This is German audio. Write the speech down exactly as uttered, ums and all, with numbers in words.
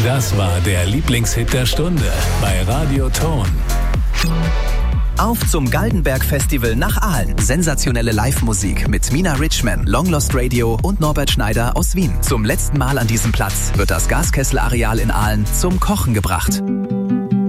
Das war der Lieblingshit der Stunde bei Radio Ton. Auf zum Galdenberg Festival nach Aalen. Sensationelle Live-Musik mit Mina Richman, Long Lost Radio und Norbert Schneider aus Wien. Zum letzten Mal an diesem Platz wird das Gaskessel-Areal in Aalen zum Kochen gebracht.